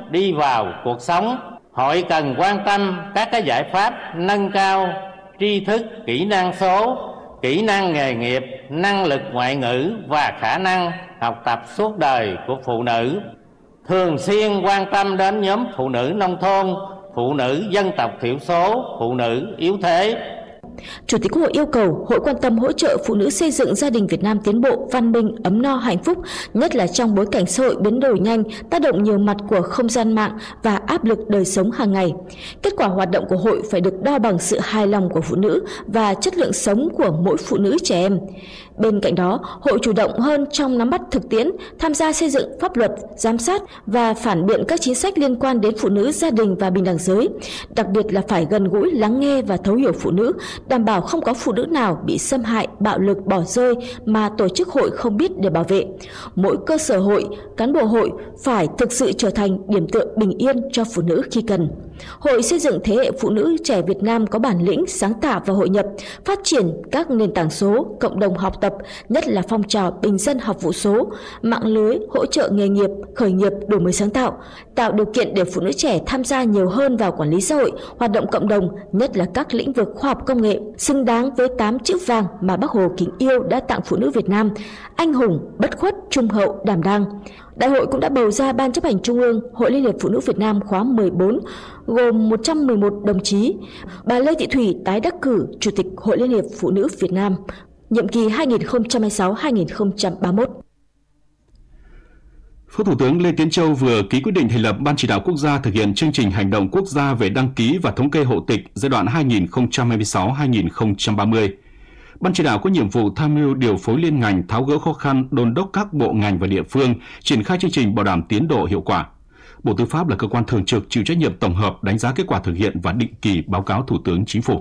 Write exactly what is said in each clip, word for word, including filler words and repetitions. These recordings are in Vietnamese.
đi vào cuộc sống. Hội cần quan tâm các cái giải pháp nâng cao tri thức, kỹ năng số, kỹ năng nghề nghiệp, năng lực ngoại ngữ và khả năng học tập suốt đời của phụ nữ. Thường xuyên quan tâm đến nhóm phụ nữ nông thôn, phụ nữ dân tộc thiểu số, phụ nữ yếu thế. Chủ tịch Quốc hội yêu cầu Hội quan tâm hỗ trợ phụ nữ xây dựng gia đình Việt Nam tiến bộ, văn minh, ấm no, hạnh phúc, nhất là trong bối cảnh xã hội biến đổi nhanh, tác động nhiều mặt của không gian mạng và áp lực đời sống hàng ngày. Kết quả hoạt động của Hội phải được đo bằng sự hài lòng của phụ nữ và chất lượng sống của mỗi phụ nữ trẻ em. Bên cạnh đó, Hội chủ động hơn trong nắm bắt thực tiễn, tham gia xây dựng pháp luật, giám sát và phản biện các chính sách liên quan đến phụ nữ, gia đình và bình đẳng giới. Đặc biệt là phải gần gũi, lắng nghe và thấu hiểu phụ nữ, đảm bảo không có phụ nữ nào bị xâm hại, bạo lực, bỏ rơi mà tổ chức hội không biết để bảo vệ. Mỗi cơ sở hội, cán bộ hội phải thực sự trở thành điểm tựa bình yên cho phụ nữ khi cần. Hội xây dựng thế hệ phụ nữ trẻ Việt Nam có bản lĩnh, sáng tạo và hội nhập, phát triển các nền tảng số, cộng đồng học tập, nhất là phong trào bình dân học vụ số, mạng lưới hỗ trợ nghề nghiệp, khởi nghiệp, đổi mới sáng tạo, tạo điều kiện để phụ nữ trẻ tham gia nhiều hơn vào quản lý xã hội, hoạt động cộng đồng, nhất là các lĩnh vực khoa học công nghệ, xứng đáng với tám chữ vàng mà Bác Hồ kính yêu đã tặng phụ nữ Việt Nam: anh hùng, bất khuất, trung hậu, đảm đang. Đại hội cũng đã bầu ra Ban chấp hành Trung ương Hội Liên hiệp Phụ nữ Việt Nam khóa mười bốn, gồm một trăm mười một đồng chí. Bà Lê Thị Thủy tái đắc cử Chủ tịch Hội Liên hiệp Phụ nữ Việt Nam, nhiệm kỳ hai nghìn không trăm hai mươi sáu đến hai nghìn không trăm ba mươi mốt. Phó Thủ tướng Lê Tiến Châu vừa ký quyết định thành lập Ban Chỉ đạo Quốc gia thực hiện chương trình hành động quốc gia về đăng ký và thống kê hộ tịch giai đoạn hai nghìn không trăm hai mươi sáu đến hai nghìn không trăm ba mươi. Ban chỉ đạo có nhiệm vụ tham mưu điều phối liên ngành, tháo gỡ khó khăn, đôn đốc các bộ ngành và địa phương triển khai chương trình bảo đảm tiến độ hiệu quả. Bộ Tư pháp là cơ quan thường trực chịu trách nhiệm tổng hợp, đánh giá kết quả thực hiện và định kỳ báo cáo Thủ tướng Chính phủ.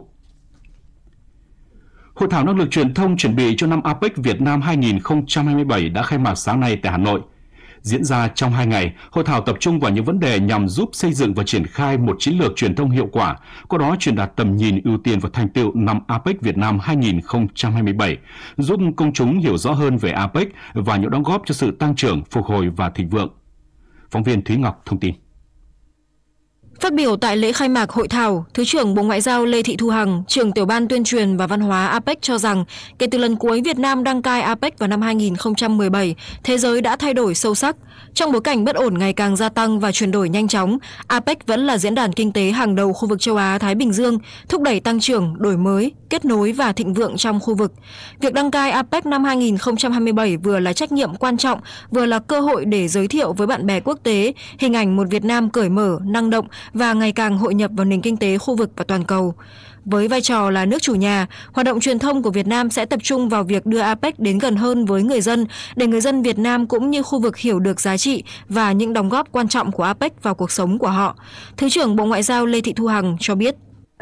Hội thảo năng lực truyền thông chuẩn bị cho năm a pếch Việt Nam hai nghìn không trăm hai mươi bảy đã khai mạc sáng nay tại Hà Nội. Diễn ra trong hai ngày, hội thảo tập trung vào những vấn đề nhằm giúp xây dựng và triển khai một chiến lược truyền thông hiệu quả, qua đó truyền đạt tầm nhìn, ưu tiên và thành tựu năm a pếch Việt Nam hai nghìn không trăm hai mươi bảy, giúp công chúng hiểu rõ hơn về a pếch và những đóng góp cho sự tăng trưởng, phục hồi và thịnh vượng. Phóng viên Thúy Ngọc thông tin. Phát biểu tại lễ khai mạc hội thảo, Thứ trưởng Bộ Ngoại giao Lê Thị Thu Hằng, trưởng tiểu ban tuyên truyền và văn hóa a pếch cho rằng, kể từ lần cuối Việt Nam đăng cai a pếch vào năm hai nghìn không trăm mười bảy, thế giới đã thay đổi sâu sắc. Trong bối cảnh bất ổn ngày càng gia tăng và chuyển đổi nhanh chóng, a pếch vẫn là diễn đàn kinh tế hàng đầu khu vực châu Á-Thái Bình Dương, thúc đẩy tăng trưởng, đổi mới, kết nối và thịnh vượng trong khu vực. Việc đăng cai a pếch năm hai nghìn không trăm hai mươi bảy vừa là trách nhiệm quan trọng, vừa là cơ hội để giới thiệu với bạn bè quốc tế hình ảnh một Việt Nam cởi mở, năng động và ngày càng hội nhập vào nền kinh tế khu vực và toàn cầu. Với vai trò là nước chủ nhà, hoạt động truyền thông của Việt Nam sẽ tập trung vào việc đưa a pếch đến gần hơn với người dân, để người dân Việt Nam cũng như khu vực hiểu được giá trị và những đóng góp quan trọng của a pếch vào cuộc sống của họ. Thứ trưởng Bộ Ngoại giao Lê Thị Thu Hằng cho biết.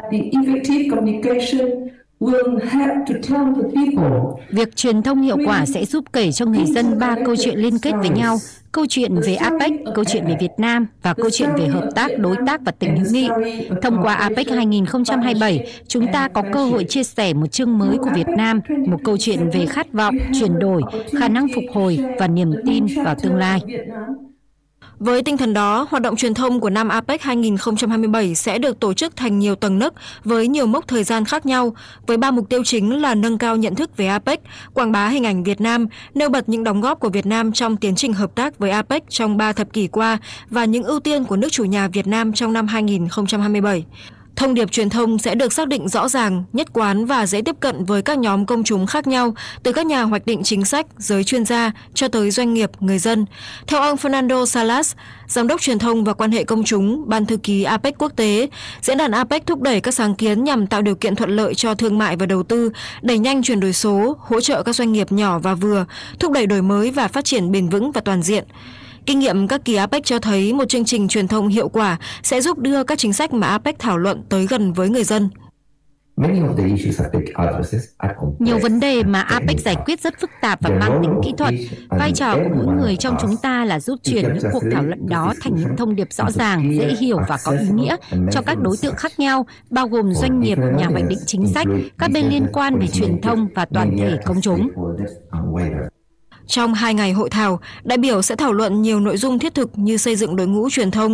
Việc truyền thông hiệu quả sẽ giúp kể cho người dân ba câu chuyện liên kết với nhau: câu chuyện về a pếch, câu chuyện về Việt Nam và câu chuyện về hợp tác, đối tác và tình hữu nghị. Thông qua a pếch hai nghìn không trăm hai mươi bảy, chúng ta có cơ hội chia sẻ một chương mới của Việt Nam, một câu chuyện về khát vọng, chuyển đổi, khả năng phục hồi và niềm tin vào tương lai. Với tinh thần đó, hoạt động truyền thông của năm a pếch hai nghìn không trăm hai mươi bảy sẽ được tổ chức thành nhiều tầng nấc với nhiều mốc thời gian khác nhau, với ba mục tiêu chính là nâng cao nhận thức về a pếch, quảng bá hình ảnh Việt Nam, nêu bật những đóng góp của Việt Nam trong tiến trình hợp tác với a pếch trong ba thập kỷ qua và những ưu tiên của nước chủ nhà Việt Nam trong năm hai nghìn không trăm hai mươi bảy. Thông điệp truyền thông sẽ được xác định rõ ràng, nhất quán và dễ tiếp cận với các nhóm công chúng khác nhau, từ các nhà hoạch định chính sách, giới chuyên gia cho tới doanh nghiệp, người dân. Theo ông Fernando Salas, Giám đốc truyền thông và quan hệ công chúng, Ban thư ký a pếch quốc tế, diễn đàn a pếch thúc đẩy các sáng kiến nhằm tạo điều kiện thuận lợi cho thương mại và đầu tư, đẩy nhanh chuyển đổi số, hỗ trợ các doanh nghiệp nhỏ và vừa, thúc đẩy đổi mới và phát triển bền vững và toàn diện. Kinh nghiệm các kỳ a pếch cho thấy một chương trình truyền thông hiệu quả sẽ giúp đưa các chính sách mà a pếch thảo luận tới gần với người dân. Nhiều vấn đề mà a pếch giải quyết rất phức tạp và mang tính kỹ thuật. Vai trò của mỗi người trong chúng ta là giúp chuyển những cuộc thảo luận đó thành những thông điệp rõ ràng, dễ hiểu và có ý nghĩa cho các đối tượng khác nhau, bao gồm doanh nghiệp, nhà hoạch định chính sách, các bên liên quan về truyền thông và toàn thể công chúng. Trong hai ngày hội thảo, đại biểu sẽ thảo luận nhiều nội dung thiết thực như xây dựng đội ngũ truyền thông,